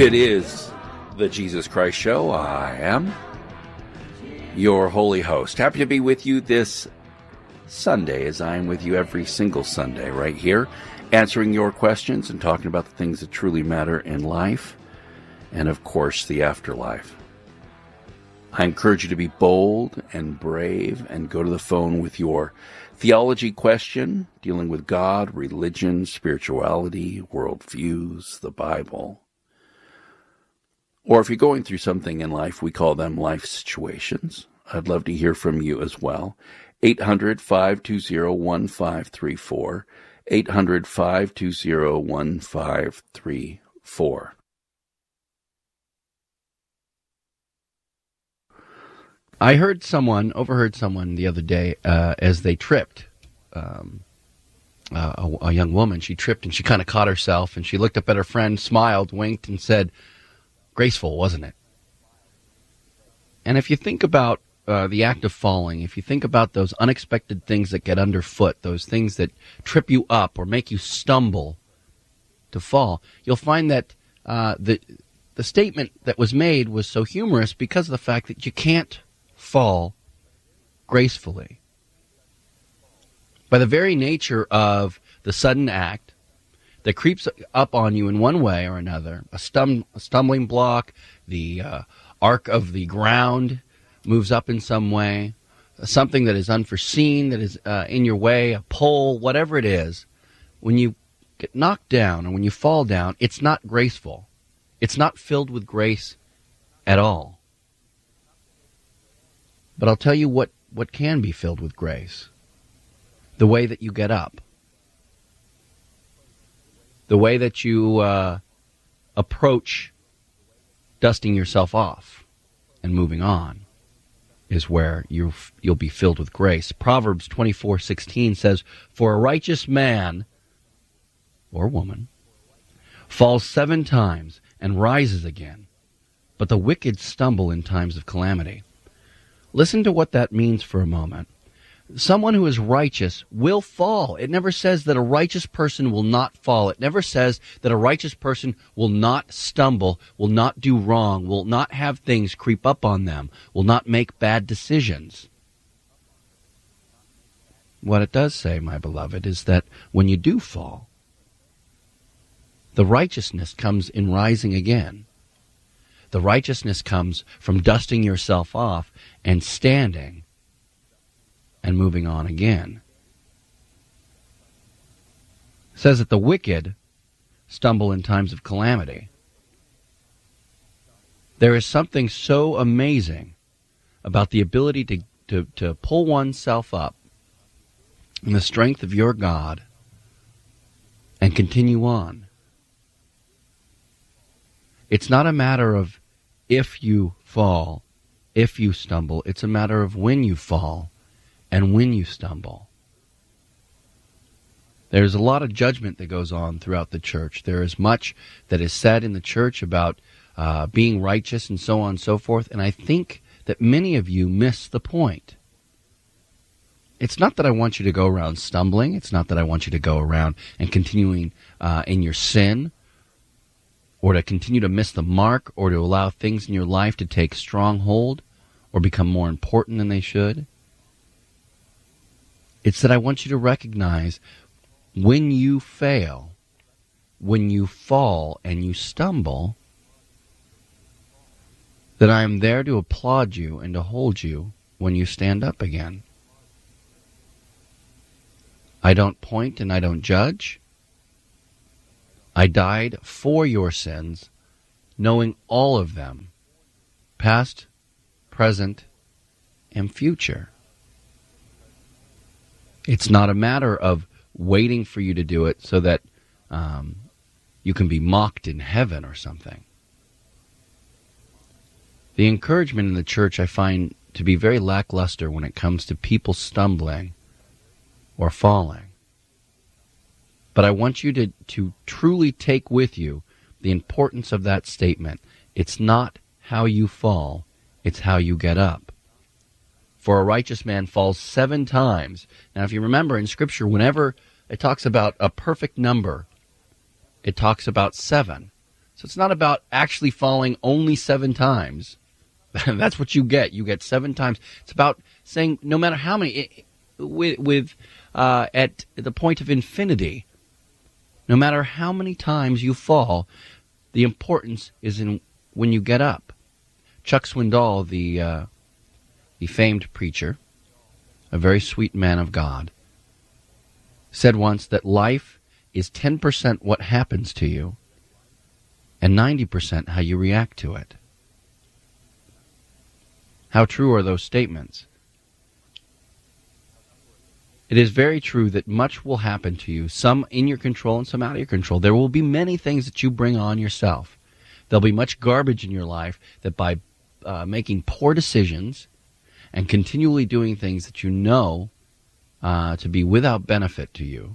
It is the Jesus Christ Show. I am your holy host. Happy to be with you this Sunday, as I am with you every single Sunday right here, answering your questions and talking about the things that truly matter in life and, of course, the afterlife. I encourage you to be bold and brave and go to the phone with your theology question dealing with God, religion, spirituality, worldviews, the Bible. Or if you're going through something in life, we call them life situations. I'd love to hear from you as well. 800-520-1534. 800-520-1534. I overheard someone the other day as they tripped. A young woman, she tripped and she kind of caught herself and she looked up at her friend, smiled, winked, and said, "Graceful, wasn't it?" And if you think about the act of falling, if you think about those unexpected things that get underfoot, those things that trip you up or make you stumble to fall, you'll find that the statement that was made was so humorous because of the fact that you can't fall gracefully. By the very nature of the sudden act that creeps up on you in one way or another, a stumbling block, the arc of the ground moves up in some way, something that is unforeseen, that is in your way, a pole, whatever it is, when you get knocked down or when you fall down, it's not graceful. It's not filled with grace at all. But I'll tell you what can be filled with grace. The way that you get up. The way that you approach dusting yourself off and moving on is where you'll be filled with grace. Proverbs 24:16 says, "For a righteous man or woman falls 7 times and rises again, but the wicked stumble in times of calamity." Listen to what that means for a moment. Someone who is righteous will fall. It never says that a righteous person will not fall. It never says that a righteous person will not stumble, will not do wrong, will not have things creep up on them, will not make bad decisions. What it does say, my beloved, is that when you do fall, the righteousness comes in rising again. The righteousness comes from dusting yourself off and standing and moving on again. It says that the wicked stumble in times of calamity. There is something so amazing about the ability to pull oneself up in the strength of your God and continue on. It's not a matter of if you fall, if you stumble. It's a matter of when you fall and when you stumble. There's a lot of judgment that goes on throughout the church. There is much that is said in the church about being righteous and so on and so forth, and I think that many of you miss the point. It's not that I want you to go around stumbling. It's not that I want you to go around and continuing in your sin, or to continue to miss the mark, or to allow things in your life to take strong hold or become more important than they should. It's that I want you to recognize when you fail, when you fall and you stumble, that I am there to applaud you and to hold you when you stand up again. I don't point and I don't judge. I died for your sins, knowing all of them, past, present, and future. It's not a matter of waiting for you to do it so that you can be mocked in heaven or something. The encouragement in the church I find to be very lackluster when it comes to people stumbling or falling. But I want you to truly take with you the importance of that statement. It's not how you fall, it's how you get up. For a righteous man falls 7 times. Now, if you remember in Scripture, whenever it talks about a perfect number, it talks about 7. So it's not about actually falling only 7 times. That's what you get. You get 7 times. It's about saying no matter how many, at the point of infinity, no matter how many times you fall, the importance is in when you get up. Chuck Swindoll, the famed preacher, a very sweet man of God, said once that life is 10% what happens to you and 90% how you react to it. How true are those statements? It is very true that much will happen to you, some in your control and some out of your control. There will be many things that you bring on yourself. There'll be much garbage in your life that by making poor decisions and continually doing things that you know to be without benefit to you,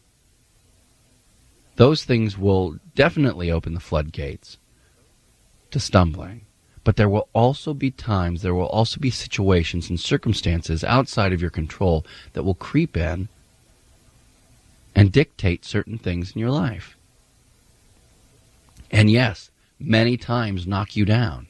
those things will definitely open the floodgates to stumbling. But there will also be times, there will also be situations and circumstances outside of your control that will creep in and dictate certain things in your life. And yes, many times knock you down.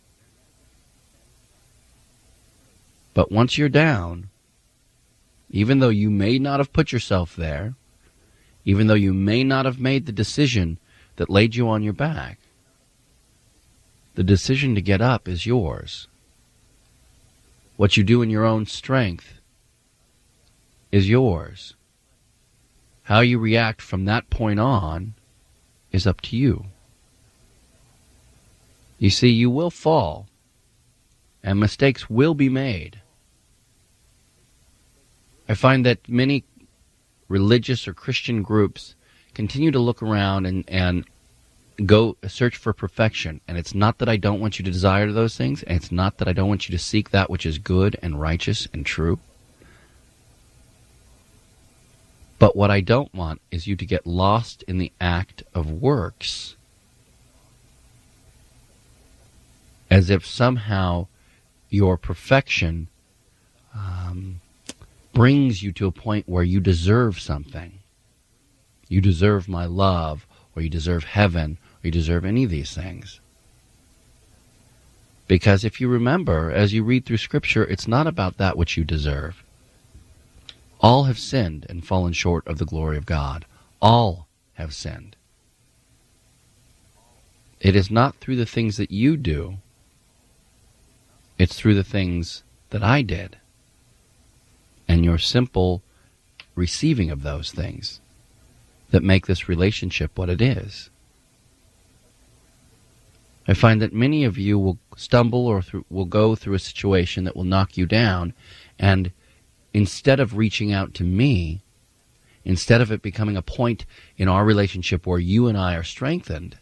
But once you're down, even though you may not have put yourself there, even though you may not have made the decision that laid you on your back, the decision to get up is yours. What you do in your own strength is yours. How you react from that point on is up to you. You see, you will fall, and mistakes will be made. I find that many religious or Christian groups continue to look around and go search for perfection. And it's not that I don't want you to desire those things, and it's not that I don't want you to seek that which is good and righteous and true. But what I don't want is you to get lost in the act of works, as if somehow your perfection brings you to a point where you deserve something. You deserve my love, or you deserve heaven, or you deserve any of these things. Because if you remember, as you read through Scripture, it's not about that which you deserve. All have sinned and fallen short of the glory of God. All have sinned. It is not through the things that you do. It's through the things that I did. And your simple receiving of those things that make this relationship what it is. I find that many of you will stumble or will go through a situation that will knock you down, and instead of reaching out to me, instead of it becoming a point in our relationship where you and I are strengthened,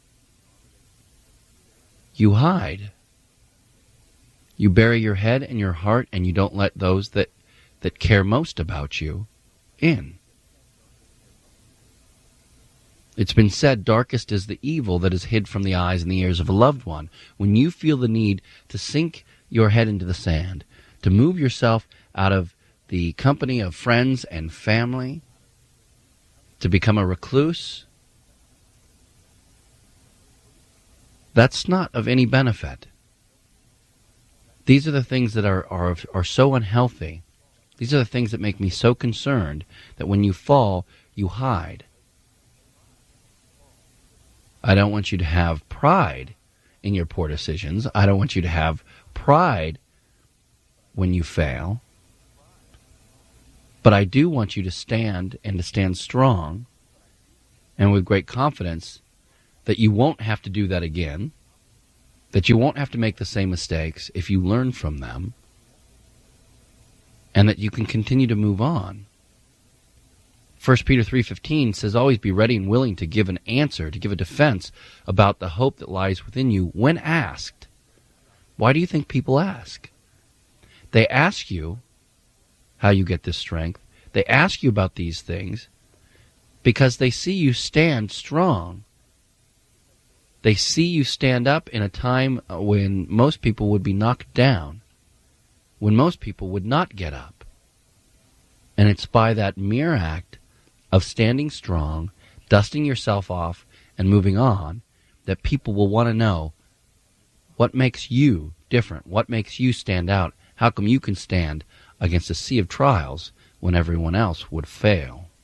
you hide. You bury your head and your heart, and you don't let those that care most about you in. It's been said, darkest is the evil that is hid from the eyes and the ears of a loved one. When you feel the need to sink your head into the sand, to move yourself out of the company of friends and family, to become a recluse, that's not of any benefit. These are the things that are so unhealthy. These are the things that make me so concerned that when you fall, you hide. I don't want you to have pride in your poor decisions. I don't want you to have pride when you fail. But I do want you to stand, and to stand strong and with great confidence that you won't have to do that again, that you won't have to make the same mistakes if you learn from them, and that you can continue to move on. 1 Peter 3:15 says, always be ready and willing to give an answer, to give a defense about the hope that lies within you when asked. Why do you think people ask? They ask you how you get this strength. They ask you about these things because they see you stand strong. They see you stand up in a time when most people would be knocked down, when most people would not get up. And it's by that mere act of standing strong, dusting yourself off, and moving on, that people will want to know what makes you different, what makes you stand out, how come you can stand against a sea of trials when everyone else would fail.